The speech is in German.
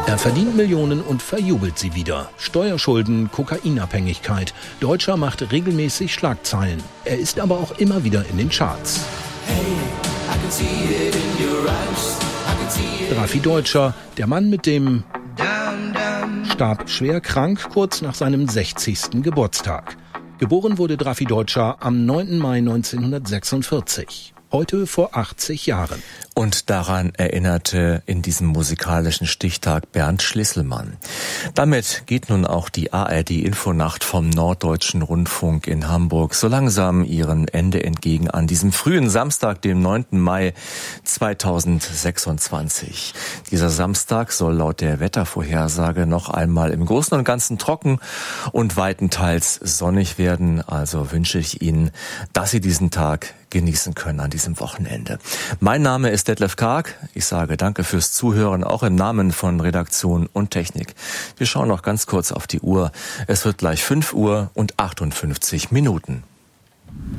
Er verdient Millionen und verjubelt sie wieder. Steuerschulden, Kokainabhängigkeit. Deutscher macht regelmäßig Schlagzeilen. Er ist aber auch immer wieder in den Charts. Drafi Deutscher, der Mann mit dem starb schwer krank kurz nach seinem 60. Geburtstag. Geboren wurde Drafi Deutscher am 9. Mai 1946. Heute vor 80 Jahren. Und daran erinnerte in diesem musikalischen Stichtag Bernd Schlieselmann. Damit geht nun auch die ARD-Infonacht vom Norddeutschen Rundfunk in Hamburg so langsam ihrem Ende entgegen an diesem frühen Samstag, dem 9. Mai 2026. Dieser Samstag soll laut der Wettervorhersage noch einmal im Großen und Ganzen trocken und weitenteils sonnig werden. Also wünsche ich Ihnen, dass Sie diesen Tag genießen können an diesem Wochenende. Mein Name ist Detlef Karg. Ich sage danke fürs Zuhören, auch im Namen von Redaktion und Technik. Wir schauen noch ganz kurz auf die Uhr. Es wird gleich 5 Uhr und 58 Minuten.